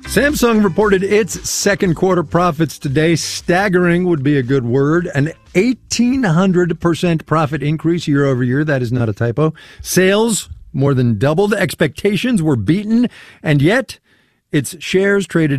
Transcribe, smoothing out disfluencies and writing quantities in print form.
Samsung reported its second quarter profits today. Staggering would be a good word. An 1,800% profit increase year over year. That is not a typo. Sales more than doubled. Expectations were beaten. And yet its shares traded